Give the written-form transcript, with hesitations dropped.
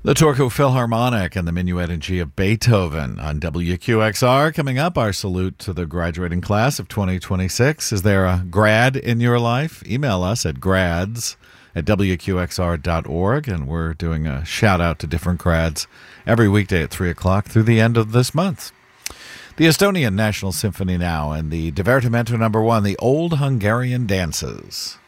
The Turku Philharmonic and the Minuet in G of Beethoven on WQXR. Coming up, our salute to the graduating class of 2026. Is there a grad in your life? Email us at grads@wqxr.org, and we're doing a shout-out to different grads every weekday at 3 o'clock through the end of this month. The Estonian National Symphony now, and the Divertimento No. 1, the Old Hungarian Dances.